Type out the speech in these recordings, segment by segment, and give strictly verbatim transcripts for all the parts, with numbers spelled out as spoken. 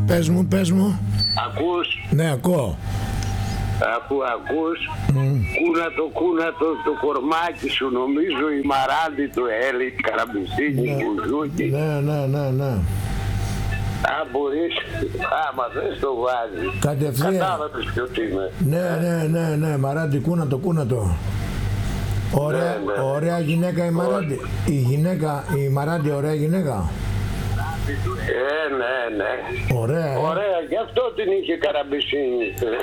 πες μου, πες μου. Ακούς? Ναι, ακούω. Αφού ακούς, Mm. κούνατο, κούνατο το κορμάκι σου, νομίζω η Μαράντη του Έλλη, Καραμπισίνη, Ναι. Μπουζούκι. Ναι, ναι, ναι, ναι. Αν μπορείς, άμα δεν το βάζεις. Κατευθείαν. Κατάλαβες ποιος είμαι. Ναι, ναι, ναι, ναι, Μαράντη, κούνατο, κούνατο. Ωραία, Ναι, ναι. ωραία γυναίκα η Μαράντη. Η γυναίκα, η Μαράντη, ωραία γυναίκα. Ε, ναι, ναι. Ωραία. ε. Ωραία, γι' αυτό την είχε Καραμπισίνη.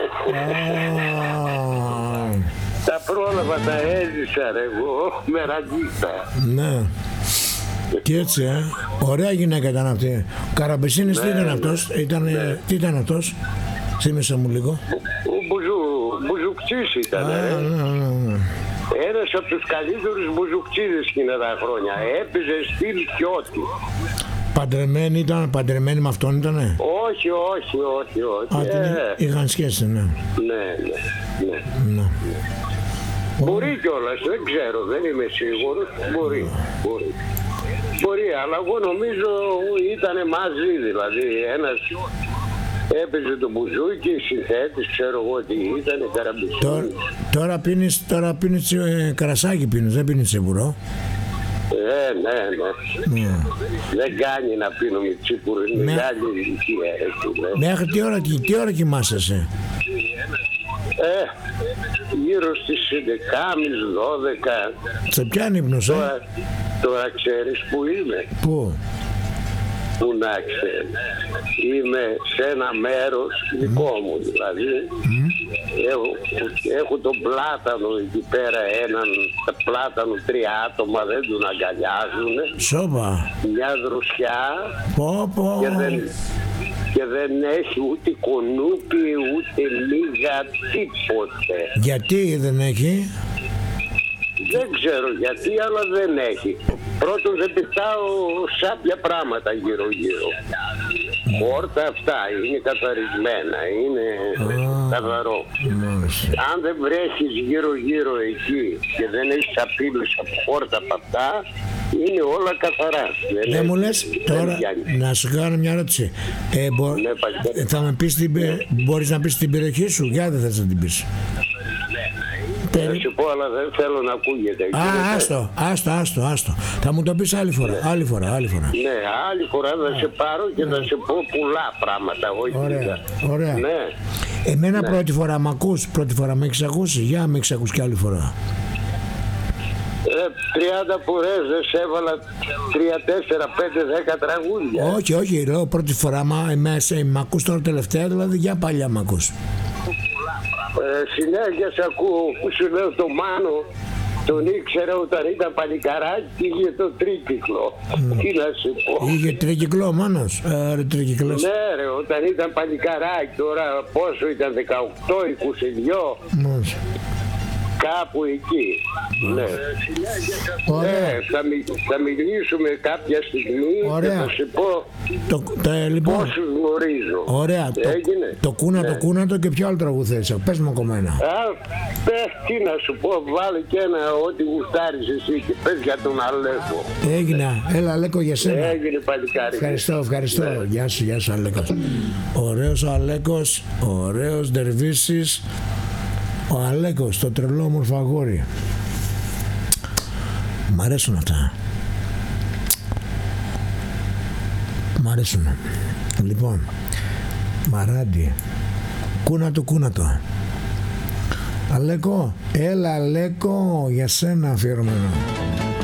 Α, Τα πρόλαβα, τα έζησα ρε εγώ, με ραγκίστα. ναι. Και έτσι, ε. Ωραία γυναίκα ήταν αυτή. Ο Καραμπισίνης τι ήταν αυτός, ήταν, τι ήταν αυτός. Θύμισε μου λίγο. Ο Μπουζου, Μπουζουκτσής ήταν, Α, ρε. ναι, ναι, ναι. Ένας από τους καλύτερους μπουζουκτσίδες εκείνα τα χρόνια. Έπαιζε στυλ πιώτη. Παντρεμένη ήταν, παντρεμένη με αυτόν ήτανε. Όχι, όχι, όχι, όχι. Α, την Ε, είχαν σχέση, ναι. ναι, ναι, ναι. Ναι. Μπορεί κιόλας, δεν ξέρω, δεν είμαι σίγουρος. Μπορεί, μπορεί. Μπορεί, αλλά εγώ νομίζω ήταν μαζί, δηλαδή ένας έπαιζε το μπουζούκι, συνθέτης, ξέρω εγώ τι ήταν, Τώρα, Καραμπισίνη. τώρα πίνεις, τώρα πίνεις ε, καρασάκι πίνεις, δεν πίνεις σίγουρο. Ε, ναι, ναι. Ναι. Δεν κάνει να πίνω με τσίπουρ, είναι Με- μεγάλη ηλικία, ρε φίλε. Μέχρι τι ώρα, τι ώρα κοιμάσαι. Ε, γύρω στις δεκάμιση δώδεκα. Σε πιάνει ύπνος, ε? Τώρα, τώρα ξέρεις που είμαι. Πού? Που να ξέρεις. Είμαι σε ένα μέρος δικό μου δηλαδή. Έχω, έχω τον πλάτανο εκεί πέρα, έναν πλάτανο, τρία άτομα δεν τον αγκαλιάζουν. Σόπα. Μια δροσιά Πω, πω. και δεν, και δεν έχει ούτε κονούπι ούτε λίγα τίποτε. Γιατί δεν έχει? Δεν ξέρω γιατί, αλλά δεν έχει. Πρώτον δεν πετάω σάπια πράγματα γύρω γύρω. Χόρτα αυτά είναι καθαρισμένα, είναι καθαρό. Μάλιστα. Αν δεν βρέχεις γύρω γύρω εκεί και δεν έχεις απειλές από χόρτα από αυτά, είναι όλα καθαρά. Δεν μου λες δεν τώρα, πιάνει. να σου κάνω μια ερώτηση. Ε, μπο, Ναι, Πασχάλη. ε, θα με πεις την, πε- μπορείς να πεις την περιοχή σου, για δεν θες να την πεις. Θα σου πω, αλλά δεν θέλω να ακούγεται. Α, Κύριε άστο, άστο, άστο, άστο. Θα μου το πεις άλλη φορά, άλλη φορά, άλλη φορά. Ναι, άλλη φορά θα σε πάρω και θα σε πω πολλά πράγματα. Όχι Ωραία, λίγα. ωραία. Ναι. Εμένα πρώτη φορά μ' ακούς, πρώτη φορά με έχεις ακούσει, για με έχεις ακούσει και άλλη φορά. Ε, τριάντα φορές δεν σε έβαλα τρία, τέσσερα, πέντε, δέκα τραγούδια. Όχι, όχι, λέω πρώτη φορά, μα με, σε, μ' ακούς τώρα τελευταία, δηλαδή για παλιά μ' ακούς. Ε, συνέχεια σε ακούω που σου λέω το Μάνο, τον ήξερα όταν ήταν παλικαράκι και είχε το τρίκυκλο. Τι να σου πω. Είχε τρικυκλό μόνος, ε, ρε τρικυκλός. Ναι ρε, όταν ήταν παλικαράκι, τώρα πόσο ήταν, δεκαοκτώ, είκοσι δύο, Μάλιστα. κάπου εκεί. Ναι. Ωραία. Ε, θα, μι- θα μιλήσουμε κάποια στιγμή Ωραία. και θα σου πω Το, το, ε, λοιπόν, πόσους γνωρίζω. ωραία, το, Έγινε. το κούνατο, Ναι. κούνατο και ποιο άλλο τραγούδι θες, πες μου ακόμα ένα. Α, πες τι να σου πω, βάλε και ένα ό,τι γουστάρεις εσύ και πες για τον Αλέκο. Έγινα, έλα Αλέκο για σένα. Έγινε παλικάρι. Ευχαριστώ, ευχαριστώ. Γεια σου, γεια σου Αλέκος. Ωραίος ο Αλέκος, ωραίος Ντερβίσης. Ο Αλέκος, το τρελό όμορφο αγόρι. Μ' αρέσουν αυτά. Μ' αρέσουν. Λοιπόν, Μαράντι, κούνατο, κούνατο. Αλέκο, έλα Αλέκο, για σένα αφιερωμένο.